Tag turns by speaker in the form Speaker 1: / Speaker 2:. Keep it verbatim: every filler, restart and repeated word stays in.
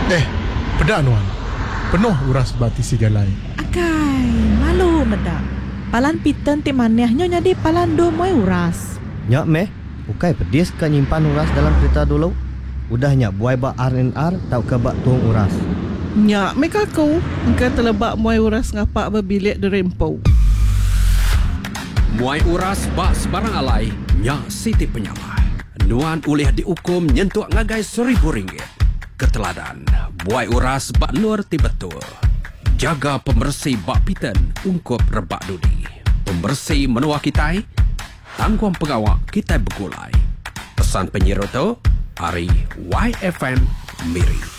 Speaker 1: Eh, pedak nuan. Penuh uras bati si galai.
Speaker 2: Akai, malu medak. Palan piten ti manehnya jadi palan do moy uras.
Speaker 3: Nyak meh, ukai pedis ka nyimpan uras dalam kereta dulu. Udah nyak buai bak R and R tau ke bak tuang uras.
Speaker 4: Nyak meh kaku, engkau telebak muai uras ngapak berbilik di rempo.
Speaker 5: Muai uras bak sebarang alai, nyak Siti Penyamai. Nuan ulih dihukum nyentuh ngagai seribu ringgit. Keteladan, buai uras bak nur ti betul. Jaga pembersih bak piten ungkup rebak dudi. Pembersih menua kitai, tangguang pengawak kitai bergulai. Pesan penyiar tu, hari Y F M Miri.